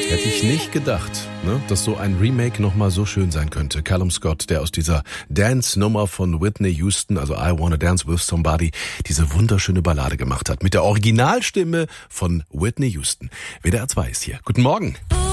Hätte ich nicht gedacht, ne, dass so ein Remake nochmal so schön sein könnte. Callum Scott, der aus dieser Dance-Nummer von Whitney Houston, also I Wanna Dance With Somebody, diese wunderschöne Ballade gemacht hat. Mit der Originalstimme von Whitney Houston. WDR 2 ist hier. Guten Morgen.